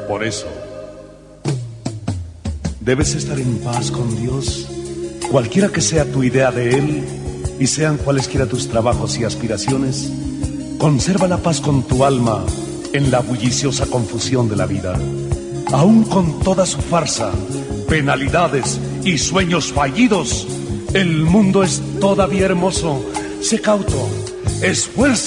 Por eso, debes estar en paz con Dios, cualquiera que sea tu idea de Él, y sean cualesquiera tus trabajos y aspiraciones. Conserva la paz con tu alma en la bulliciosa confusión de la vida. Aún con toda su farsa, penalidades y sueños fallidos, el mundo es todavía hermoso. Sé cauto, esfuérzate.